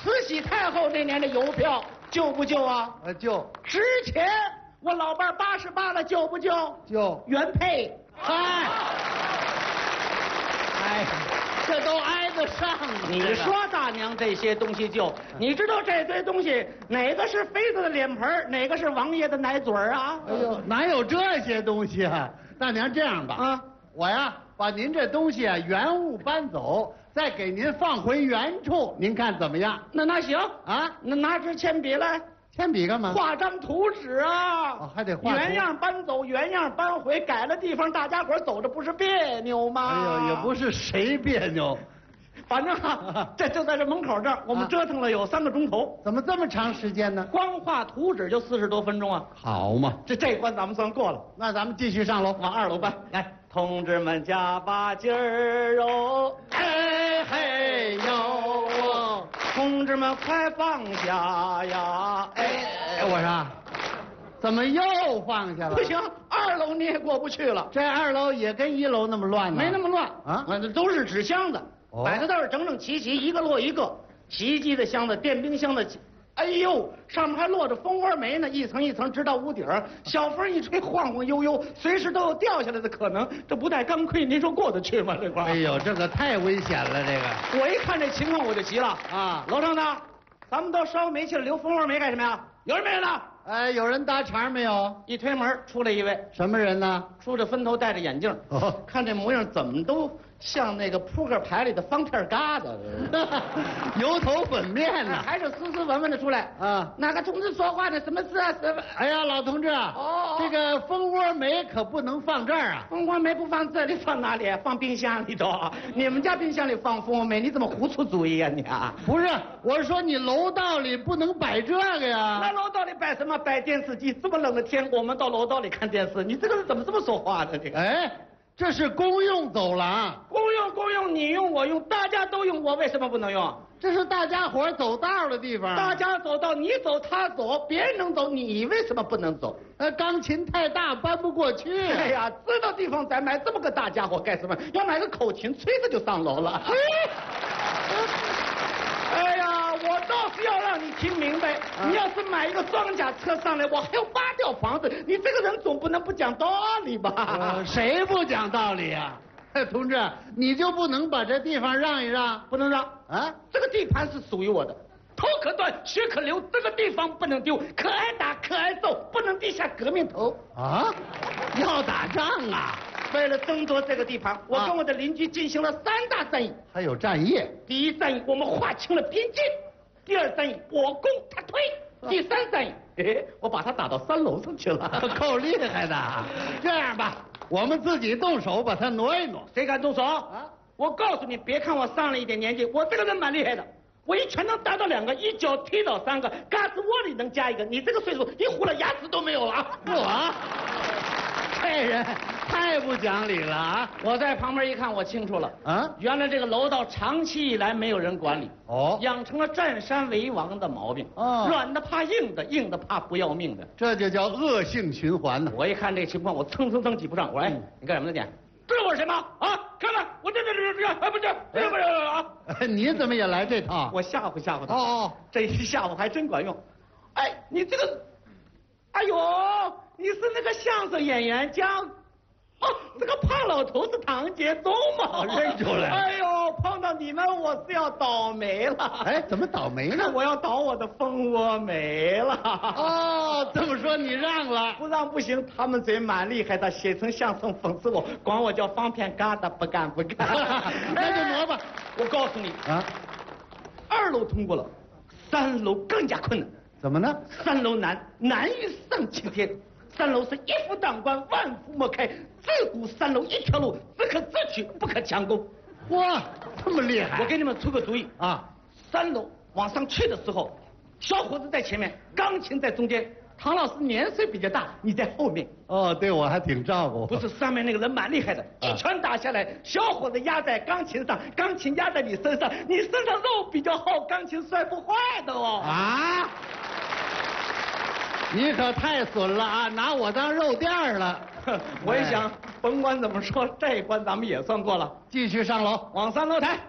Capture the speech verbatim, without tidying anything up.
慈禧太后那年的邮票旧不旧啊？ 呃，就值钱。我老伴八十八了，旧不旧？ 就原配。嗨，哎， 这都挨得上。 你说大娘这些东西旧，你知道这堆东西哪个是妃子的脸盆，哪个是王爷的奶嘴儿啊？ 哎呦，哪有这些东西啊？大娘，这样吧， 啊， 我呀把您这东西啊原物搬走，再给您放回原处，您看怎么样？ 那那行啊， 那拿支铅笔来。 铅笔干嘛？ 画张图纸啊！ 哦，还得画图原样搬走，原样搬回，改了地方，大家伙走着不是别扭吗？ 哎呦，也不是谁别扭， 反正啊，这就在这门口这儿，我们折腾了有三个钟头。 怎么这么长时间呢？ 光画图纸就四十多分钟啊！ 好嘛， 这这关咱们算过了。 那咱们继续上楼， 往二楼搬。来，同志们加把劲儿哦！哎嘿呦！同志们快放下呀！哎， 哎，我说，怎么又放下了？ 不行，二楼你也过不去了。 这二楼也跟一楼那么乱呢？ 没那么乱啊， 那都是纸箱子， 哦摆在那儿整整齐齐，一个摞一个。洗衣机的箱子，电冰箱的，哎呦，上面还落着蜂窝煤呢，一层一层直到屋顶儿。小风一吹，晃晃悠悠，随时都有掉下来的可能。这不带钢盔，您说过得去吗？这块儿？ 哎呦，这可太危险了，这个。 我一看这情况我就急了啊！ 楼上的，咱们都烧煤气了，留蜂窝煤干什么呀？有人没人呢？ 哎，有人搭茬没有？ 一推门出来一位， 什么人呢？ 梳着分头，戴着眼镜， 哦， 看这模样怎么都像那个扑克牌里的方片疙瘩， 油头粉面呢， 还是斯斯文文的出来啊？ 哪个同志说话呢？什么事啊？什么？ 哎呀，老同志啊， 哦， 这个蜂窝煤可不能放这儿啊！ 蜂窝煤不放这里，放哪里？放冰箱里头。你们家冰箱里放蜂窝煤，你怎么胡出主意啊你啊？ 不是，我是说你楼道里不能摆这个呀。 那楼道里摆什么？摆电视机。这么冷的天，我们到楼道里看电视，你这个人怎么这么说话呢？这个。 哎，这是公用走廊。 公用公用，你用我用，大家都用，我为什么不能用？ 这是大家伙走道的地方。 大家走道，你走他走，别人能走，你为什么不能走？ 那钢琴太大，搬不过去。 哎呀，知道地方咱买这么个大家伙干什么？要买个口琴，吹着就上楼了。哎呀，我倒是要让你听明白，啊、你要是买一个装甲车上来，我还要扒掉房子，你这个人总不能不讲道理吧？ 呃、谁不讲道理呀、啊？哎，同志，你就不能把这地方让一让？ 不能让啊！ 这个地盘是属于我的，头可断，血可流，这个地方不能丢，可挨打，可挨揍，不能低下革命头。 啊？要打仗啊？ 为了争夺这个地盘，我跟我的邻居进行了三大战役。 还有战役？ 第一战役我们划清了边界，第二战役我攻他退，第三战役，哎，我把他打到三楼上去了， 够厉害的。这样吧，我们自己动手把他挪一挪。 谁敢动手？啊！我告诉你，别看我上了一点年纪，我这个人蛮厉害的。我一拳能打倒两个，一脚踢倒三个，嘎子窝里能加一个。你这个岁数，一糊了牙齿都没有了啊！ 我。这人太不讲理了啊！ 我在旁边一看，我清楚了啊， 原来这个楼道长期以来没有人管理， 哦， 养成了占山为王的毛病， 哦， 软的怕硬的，硬的怕不要命的， 这就叫恶性循环呢。 我一看这情况，我蹭蹭蹭挤不上，我说，哎，嗯、你干什么呢你？知道我是谁吗？啊，看看我这这这这，哎不是，这不是啊！ 你怎么也来这套？ 我吓唬吓唬他。 哦哦， 这一吓唬还真管用。哎，你这个，哎呦，你是那个相声演员姜。哦，这个胖老头是唐杰忠嘛？ 认出来了。 哎呦，碰到你们我是要倒霉了。 哎，怎么倒霉呢？ 我要倒我的蜂窝煤了。 哦，这么说你让了？ 不让不行，他们嘴蛮厉害的，写成相声讽刺我，管我叫方片疙瘩，不干不干。 那就挪吧。 我告诉你啊，二楼通过了，三楼更加困难。 怎么呢？ 三楼难，难于上青天。三楼是一夫当关，万夫莫开。自古三楼一条路，只可自取，不可强攻。 哇，这么厉害！ 我给你们出个主意啊， 三楼往上去的时候，小伙子在前面，钢琴在中间。唐老师年岁比较大，你在后面。 哦，对我还挺照顾。 不是，上面那个人蛮厉害的，一拳打下来，小伙子压在钢琴上，钢琴压在你身上，你身上肉比较厚，钢琴摔不坏的哦。 啊！你可太损了啊！拿我当肉垫了。 我一想，甭管怎么说，这一关咱们也算过了。 继续上楼， 往三楼抬。